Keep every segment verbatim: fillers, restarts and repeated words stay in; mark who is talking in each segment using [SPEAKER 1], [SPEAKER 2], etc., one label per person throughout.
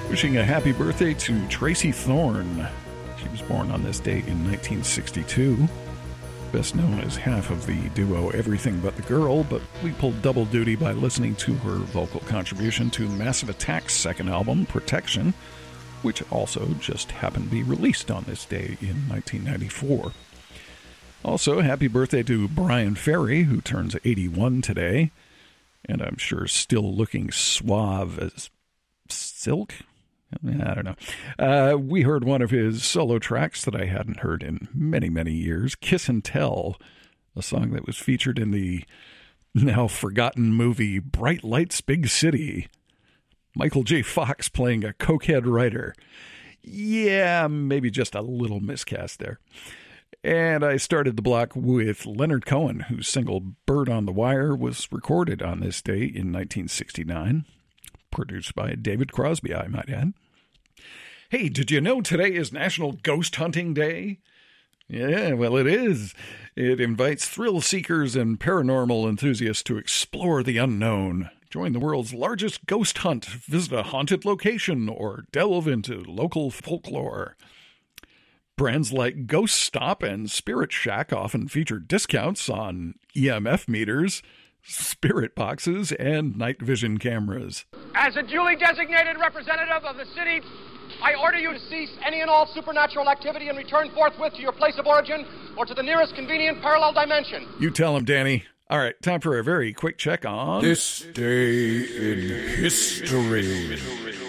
[SPEAKER 1] Wishing a happy birthday to Tracy Thorn. She was born on this date in nineteen sixty-two. Best known as half of the duo Everything But the Girl, but we pulled double duty by listening to her vocal contribution to Massive Attack's second album, Protection, which also just happened to be released on this day in nineteen ninety-four. Also, happy birthday to Brian Ferry, who turns eighty-one today, and I'm sure still looking suave as silk. I don't know. Uh, we heard one of his solo tracks that I hadn't heard in many, many years, Kiss and Tell, a song that was featured in the now forgotten movie Bright Lights, Big City. Michael J. Fox playing a cokehead writer. Yeah, maybe just a little miscast there. And I started the block with Leonard Cohen, whose single Bird on the Wire was recorded on this day in nineteen sixty-nine. Produced by David Crosby, I might add. Hey, did you know today is National Ghost Hunting Day? Yeah, well, it is. It invites thrill seekers and paranormal enthusiasts to explore the unknown. Join the world's largest ghost hunt, visit a haunted location, or delve into local folklore. Brands like Ghost Stop and Spirit Shack often feature discounts on E M F meters, spirit boxes, and night vision cameras.
[SPEAKER 2] As a duly designated representative of the city, I order you to cease any and all supernatural activity and return forthwith to your place of origin or to the nearest convenient parallel dimension.
[SPEAKER 1] You tell him, Danny. All right, time for a very quick check on...
[SPEAKER 3] This day in history.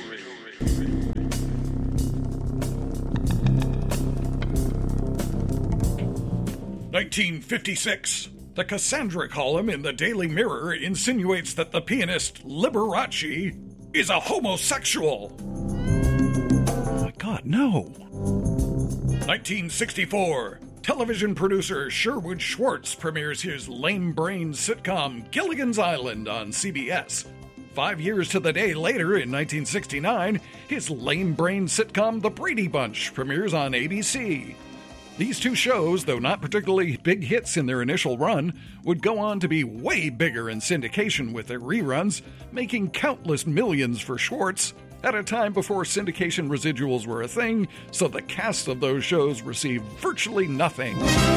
[SPEAKER 1] nineteen fifty-six. The Cassandra column in the Daily Mirror insinuates that the pianist Liberace is a homosexual. Oh my God, no. nineteen sixty-four. Television producer Sherwood Schwartz premieres his lame-brained sitcom Gilligan's Island on C B S. Five years to the day later, in nineteen sixty-nine, his lame-brained sitcom The Brady Bunch premieres on A B C. These two shows, though not particularly big hits in their initial run, would go on to be way bigger in syndication with their reruns, making countless millions for Schwartz at a time before syndication residuals were a thing, so the cast of those shows received virtually nothing.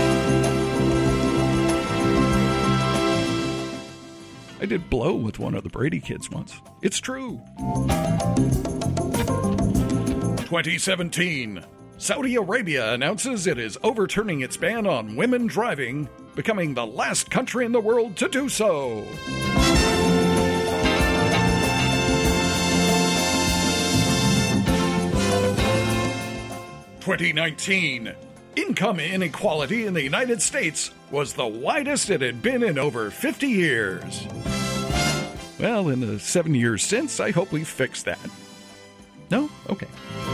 [SPEAKER 1] I did blow with one of the Brady kids once. It's true. twenty seventeen. Saudi Arabia announces it is overturning its ban on women driving, becoming the last country in the world to do so. twenty nineteen. Income inequality in the United States was the widest it had been in over fifty years. Well, in the seven years since, I hope we've fixed that. No? Okay.